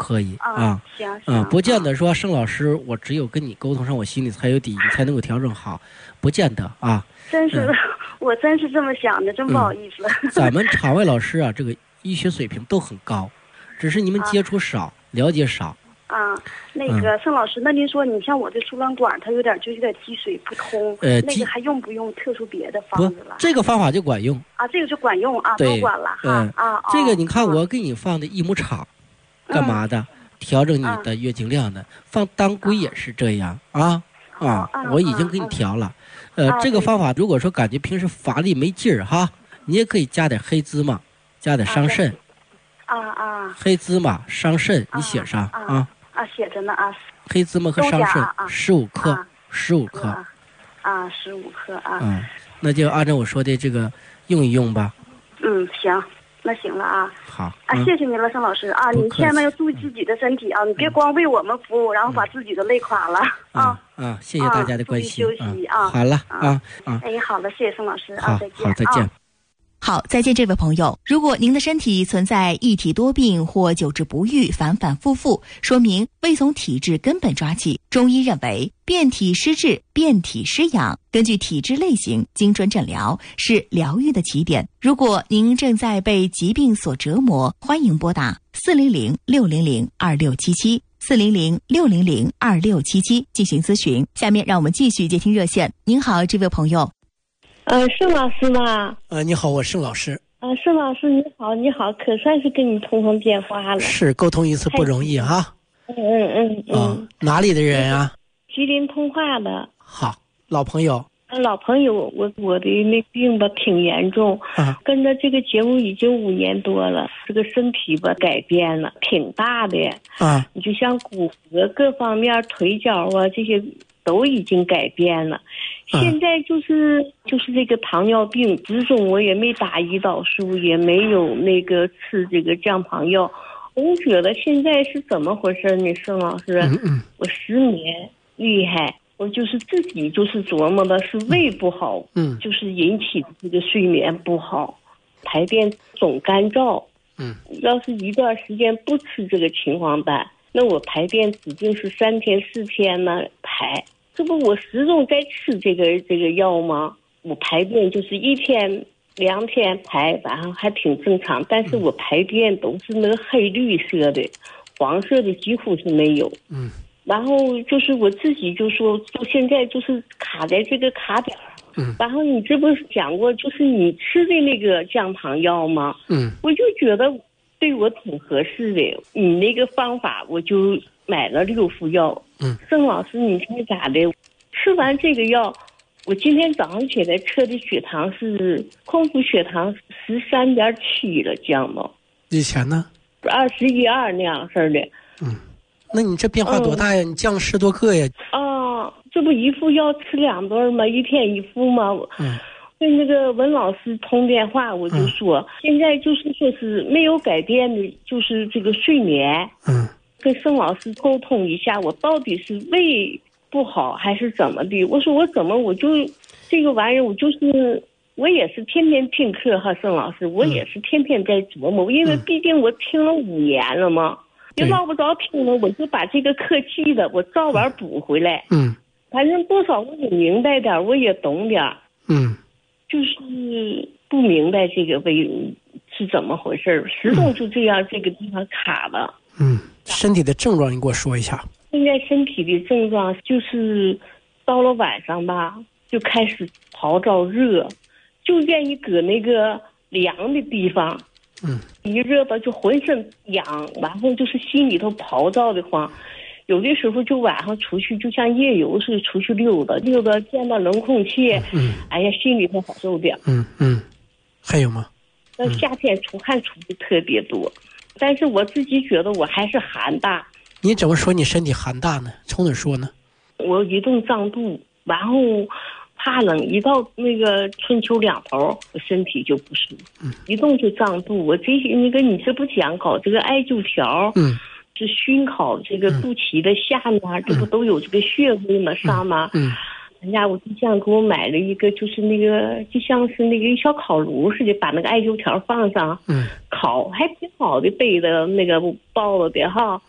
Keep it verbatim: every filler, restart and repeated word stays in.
可以啊。 啊行行， 嗯，不见得说盛老师，我只有跟你沟通上，我心里才有底，你才能够调整好，不见得啊。 真是、嗯、我真是这么想的，真不好意思。 嗯、咱们场外老师啊，这个医学水平都很高，只是你们接触少，啊、了解少。 啊，那个盛老师，那您说，你像我这输卵管，它有点就有点积水不通，呃，那个还用不用特殊别的方子了？ 这个方法就管用啊，这个就管用啊，都管了哈、 嗯、 啊。 这个你看，我给你放的益母草， 嗯、 干嘛的？调整你的月经量的。嗯、放当归也是这样啊啊，啊我已经给你调了。呃， 啊、 这个方法如果说感觉平时乏力没劲儿哈，你也可以加点黑芝麻，加点桑葚。 啊啊。 黑芝麻、桑葚，你写上啊。 啊啊，写着呢啊。 黑芝麻和桑葚十五克，十五克。 啊，十五克啊。 嗯，那就按照我说的这个用一用吧。 嗯，行，那行了啊。 好。 啊，谢谢您了，盛老师啊！你千万要注意自己的身体啊！你别光为我们服务，然后把自己都累垮了啊！ 啊，谢谢大家的关心。 注意休息啊！ 好了啊啊！ 哎，好了，谢谢盛老师啊！再见。 好，再见。 好，再见，这位朋友。如果您的身体存在一体多病或久治不愈、反反复复，说明未从体质根本抓起。中医认为，变体施治、变体施养，根据体质类型精准诊疗是疗愈的起点。如果您正在被疾病所折磨，欢迎拨打四零零六零零二六七七四零零六零零二六七七进行咨询。下面让我们继续接听热线。您好，这位朋友。 呃，盛老师吗？ 呃，你好，我盛老师。 呃，盛老师你好，你好，可算是跟你通通电话了。 是，沟通一次不容易哈。 嗯嗯嗯嗯、哦。 哪里的人啊？ 吉林通化的。 好，老朋友。 老朋友，我我的那病吧挺严重，啊，跟着这个节目已经五年多了，这个身体吧改变了，挺大的。 啊， 你就像骨骼各方面、腿脚啊这些都已经改变了。现在就是就是这个糖尿病，始终我也没打胰岛素，也没有那个吃这个降糖药。我觉得现在是怎么回事呢，盛老师？ 嗯嗯， 我失眠厉害，我就是自己就是琢磨的是胃不好， 嗯， 就是引起的这个睡眠不好，排便总干燥。 嗯， 要是一段时间不吃这个秦皇丹，那我排便指定是三天四天呢排。这不我始终在吃这个这个药吗？我排便就是一天两天排，然后还挺正常，但是我排便都是那个黑绿色的，黄色的几乎是没有。 嗯， 然后就是我自己就说，就现在就是卡在这个卡点。 嗯， 然后你这不是讲过，就是你吃的那个降糖药吗？ 嗯， 我就觉得对我挺合适的，你那个方法我就买了六副药。 嗯， 盛老师，你看咋的？吃完这个药，我今天早上起来测的血糖是空腹血糖十三点七了，降了。 以前呢？ 二十一二那样式的。 嗯，那你这变化多大呀？嗯、你降十多个呀？ 啊，这不一副药吃两顿吗？一天一副吗？ 嗯。 跟那个文老师通电话，我就说、嗯、现在就是说是没有改变的，就是这个睡眠。 嗯。 跟盛老师沟通一下，我到底是胃不好还是怎么的？我说我怎么我就这个玩意儿，我就是我也是天天听课哈，盛老师，我也是天天在琢磨，嗯、因为毕竟我听了五年了嘛，也捞不着听了，我就把这个课记得，我早晚补回来。 嗯， 反正多少我也明白点，我也懂点。 嗯， 就是不明白这个胃是怎么回事，始终就这样，这个地方卡了。 嗯，身体的症状你给我说一下。 现在身体的症状就是到了晚上吧，就开始潮燥热，就愿意搁那个凉的地方。 嗯， 一热吧就浑身痒，然后就是心里头潮燥的慌。有的时候就晚上出去，就像夜游似的出去溜达，溜达见到冷空气， 嗯， 哎呀，心里头好受点。 嗯嗯，还有吗？ 那夏天出汗出的特别多。但是我自己觉得我还是寒大。 你怎么说你身体寒大呢？从哪说呢？ 我一动胀肚，然后怕冷，一到那个春秋两头，我身体就不舒服， 嗯、 一动就胀肚。我这些那个你这不讲搞这个艾灸条， 嗯， 是熏烤这个肚脐的下面，嗯、这不都有这个穴位吗？上吗？ 嗯。嗯人家我对象给我买了一个，就是那个就像是那个小烤炉似的，把那个艾灸条放上， 嗯， 烤还挺好的，背的那个包了的哈，